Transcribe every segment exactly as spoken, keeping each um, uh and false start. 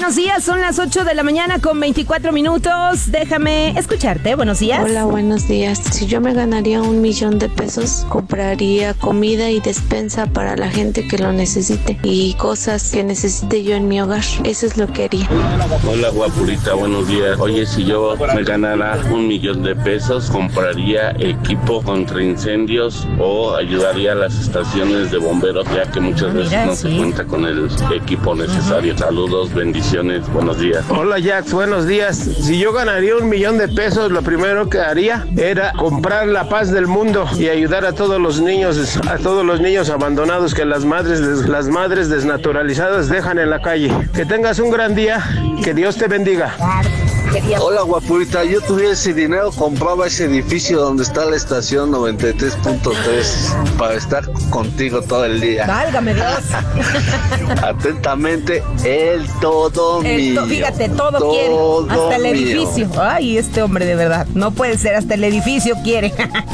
buenos días, son las ocho de la mañana con veinticuatro minutos. Déjame escucharte, buenos días. Hola, buenos días. Si yo me ganaría un millón de pesos, compraría comida y despensa para la gente que lo necesite y cosas que necesite yo en mi hogar. Eso es lo que haría. Hola, guapurita, buenos días. Oye, si yo me ganara un millón de pesos, compraría equipo contra incendios o ayudaría a las estaciones de bomberos, ya que muchas veces Mira, no sí. se cuenta con el equipo necesario. Uh-huh. Saludos, bendiciones, buenos días. Hola, Jax, buenos días. Si yo ganaría un millón de pesos, lo primero que haría era comprar la paz del mundo y ayudar a todos los niños, a todos los niños abandonados que las madres, las madres desnaturalizadas dejan en la calle. Que tengas un gran día, que Dios te bendiga. Hola, guapurita, yo tuviera ese dinero, compraba ese edificio donde está la estación noventa y tres punto tres para estar contigo todo el día. Válgame Dios. Atentamente, el todo El mío. to- fíjate, todo, todo quiere. Hasta el mío. edificio. Ay, este hombre de verdad. No puede ser, hasta el edificio quiere.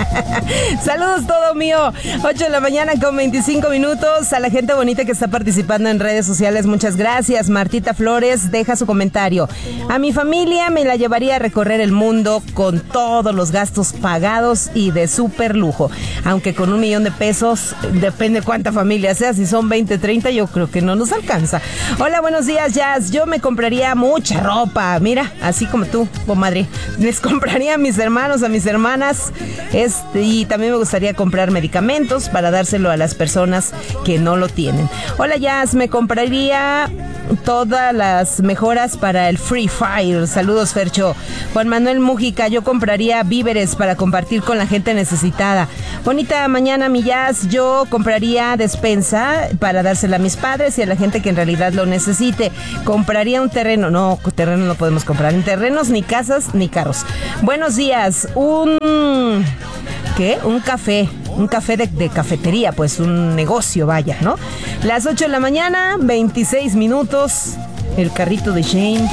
Saludos, todo mío. ocho de la mañana con veinticinco minutos. A la gente bonita que está participando en redes sociales, muchas gracias. Martita Flores deja su comentario. A mi familia me la llevaría a recorrer el mundo con todos los gastos pagados y de súper lujo. Aunque con un millón de pesos, depende cuánta familia sea. Si son veinte, treinta, yo creo que no nos alcanza. Hola, buenos días, Jazz. Yo me compraría mucha ropa. Mira, así como tú, comadre. Les compraría a mis hermanos, a mis hermanas. Este, y también me gustaría comprar medicamentos para dárselo a las personas que no lo tienen. Hola, Jazz. Me compraría todas las mejoras para el Free Fire. Saludos, Fercho. Juan Manuel Mújica, yo compraría víveres para compartir con la gente necesitada. Bonita mañana, mi Jazz. Yo compraría despensa para dársela a mis padres y a la gente que en realidad lo necesite. Compraría un terreno. No, terreno no podemos comprar. En terrenos, ni casas, ni carros. Buenos días. Un... ¿Qué? Un café. Un café de, de cafetería, pues un negocio, vaya, ¿no? Las ocho de la mañana, veintiséis minutos. El carrito de Shane.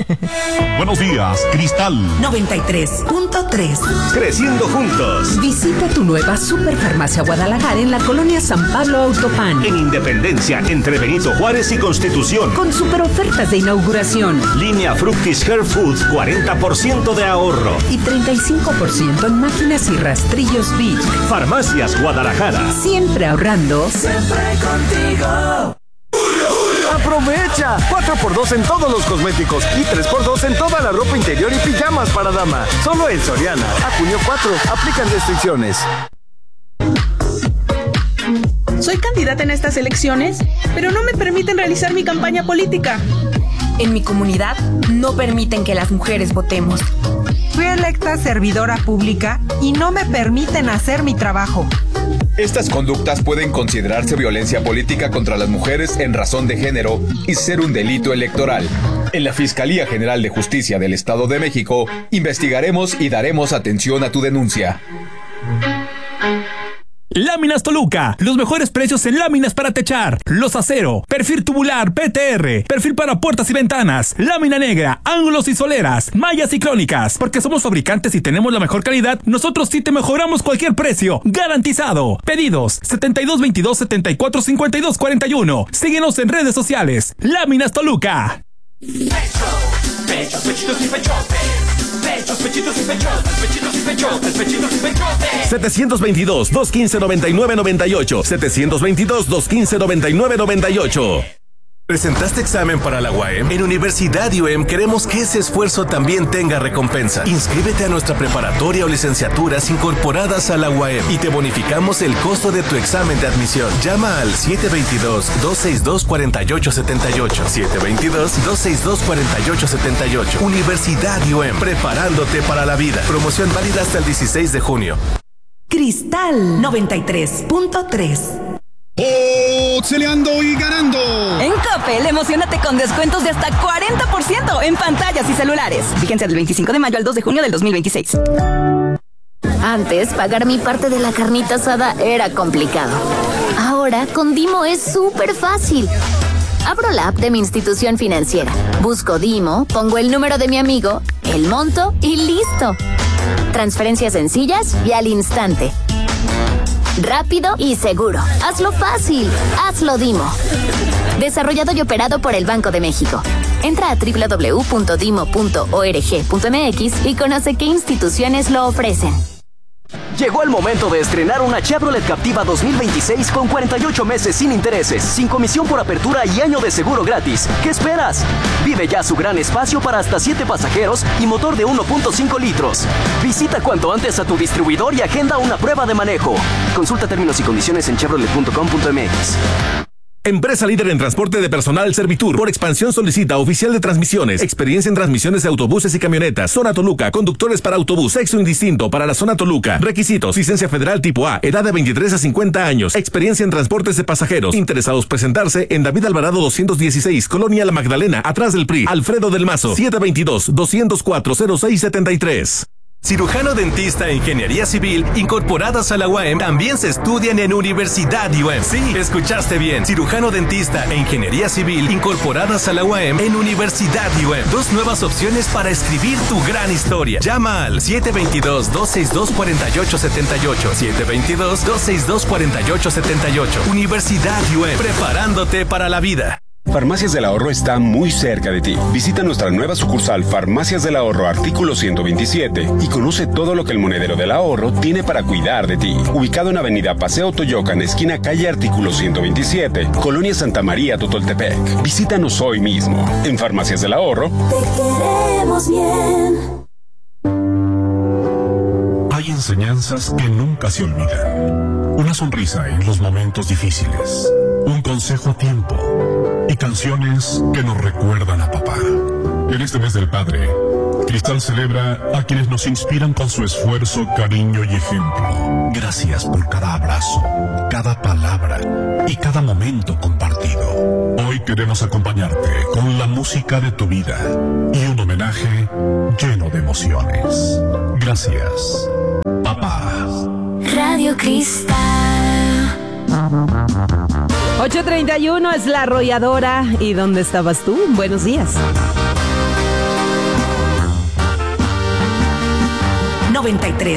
Buenos días, Cristal noventa y tres punto tres. Creciendo juntos. Visita tu nueva Superfarmacia Guadalajara en la colonia San Pablo Autopan. En Independencia, entre Benito Juárez y Constitución. Con super ofertas de inauguración. Línea Fructis Hair Food, cuarenta por ciento de ahorro. Y treinta y cinco por ciento en máquinas y rastrillos Bic. Farmacias Guadalajara. Siempre ahorrando. Siempre contigo. ¡Aprovecha! cuatro por dos en todos los cosméticos y tres por dos en toda la ropa interior y pijamas para dama. Solo en Soriana. A junio cuatro. Aplican restricciones. Soy candidata en estas elecciones, pero no me permiten realizar mi campaña política. En mi comunidad no permiten que las mujeres votemos. Fui electa servidora pública y no me permiten hacer mi trabajo. Estas conductas pueden considerarse violencia política contra las mujeres en razón de género y ser un delito electoral. En la Fiscalía General de Justicia del Estado de México, investigaremos y daremos atención a tu denuncia. Láminas Toluca, los mejores precios en láminas para techar, los acero, perfil tubular P T R, perfil para puertas y ventanas, lámina negra, ángulos y soleras, mallas y crónicas. Porque somos fabricantes y tenemos la mejor calidad, nosotros sí te mejoramos cualquier precio, garantizado. Pedidos setenta y dos veintidós setenta y cuatro cincuenta y dos cuarenta y uno. Síguenos en redes sociales. Láminas Toluca. Pecho, pechos, pechitos y pechotes. Pechos, pechitos y pechotes, pechitos y pechotes, pechitos y pechotes. setecientos veintidós, doscientos quince, noventa y nueve noventa y ocho. setecientos veintidós, doscientos quince, noventa y nueve noventa y ocho. ¿Presentaste examen para la U A M? En Universidad I U E M queremos que ese esfuerzo también tenga recompensa. Inscríbete a nuestra preparatoria o licenciaturas incorporadas a la U A M y te bonificamos el costo de tu examen de admisión. Llama al siete dos dos, dos seis dos, cuatro ocho siete ocho. siete dos dos, dos seis dos, cuatro ocho siete ocho. Universidad I U E M, preparándote para la vida. Promoción válida hasta el dieciséis de junio. Cristal noventa y tres punto tres. Pixeleando y ganando. En Coppel, emocionate con descuentos de hasta cuarenta por ciento en pantallas y celulares. Vigencia del veinticinco de mayo al dos de junio del dos mil veintiséis. Antes, pagar mi parte de la carnita asada era complicado. Ahora, con Dimo es súper fácil. Abro la app de mi institución financiera, busco Dimo, pongo el número de mi amigo, el monto y listo. Transferencias sencillas y al instante. Rápido y seguro. Hazlo fácil. Hazlo Dimo. Desarrollado y operado por el Banco de México. Entra a doble u doble u doble u punto dimo punto org punto eme equis y conoce qué instituciones lo ofrecen. Llegó el momento de estrenar una Chevrolet Captiva dos mil veintiséis con cuarenta y ocho meses sin intereses, sin comisión por apertura y año de seguro gratis. ¿Qué esperas? Vive ya su gran espacio para hasta siete pasajeros y motor de uno punto cinco litros. Visita cuanto antes a tu distribuidor y agenda una prueba de manejo. Consulta términos y condiciones en chevrolet punto com punto eme equis. Empresa líder en transporte de personal Servitur. Por expansión solicita oficial de transmisiones. Experiencia en transmisiones de autobuses y camionetas. Zona Toluca. Conductores para autobús. Sexo indistinto para la zona Toluca. Requisitos. Licencia federal tipo A. Edad de veintitrés a cincuenta años. Experiencia en transportes de pasajeros. Interesados presentarse en David Alvarado doscientos dieciséis. Colonia La Magdalena. Atrás del P R I. Alfredo del Mazo. siete dos dos, dos cero cuatro, cero seis siete tres. Cirujano dentista e ingeniería civil incorporadas a la U A M también se estudian en Universidad U A M. Sí, escuchaste bien. Cirujano dentista e ingeniería civil incorporadas a la U A M en Universidad U A M. Dos nuevas opciones para escribir tu gran historia. Llama al siete dos dos, dos seis dos, cuatro ocho siete ocho. siete dos dos, dos seis dos, cuatro ocho siete ocho. Universidad U A M, preparándote para la vida. Farmacias del Ahorro está muy cerca de ti. Visita nuestra nueva sucursal Farmacias del Ahorro Artículo ciento veintisiete y conoce todo lo que el Monedero del Ahorro tiene para cuidar de ti. Ubicado en Avenida Paseo Toyocan, esquina calle Artículo ciento veintisiete, Colonia Santa María, Totoltepec. Visítanos hoy mismo. En Farmacias del Ahorro te queremos bien. Hay enseñanzas que nunca se olvidan. Una sonrisa en los momentos difíciles. Un consejo a tiempo. Y canciones que nos recuerdan a papá. En este mes del padre, Cristal celebra a quienes nos inspiran con su esfuerzo, cariño y ejemplo. Gracias por cada abrazo, cada palabra y cada momento compartido. Hoy queremos acompañarte con la música de tu vida y un homenaje lleno de emociones. Gracias, papá. Radio Cristal. ocho treinta y uno es La Arrolladora. ¿Y dónde estabas tú? Buenos días. noventa y tres